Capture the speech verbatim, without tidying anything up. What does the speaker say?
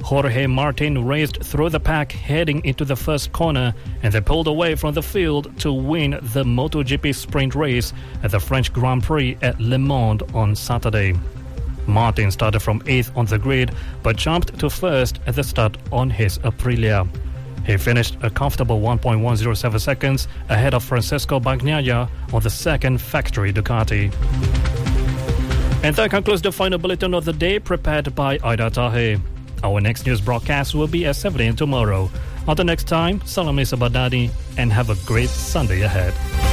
Jorge Martin raced through the pack heading into the first corner, and they pulled away from the field to win the MotoGP sprint race at the French Grand Prix at Le Mans on Saturday. Martin started from eighth on the grid, but jumped to first at the start on his Aprilia. He finished a comfortable one point one zero seven seconds ahead of Francesco Bagnaia on the second factory Ducati. And that concludes the final bulletin of the day prepared by Aida Tahe. Our next news broadcast will be at seven a.m. tomorrow. Until next time, Salam Isa Badadi and have a great Sunday ahead.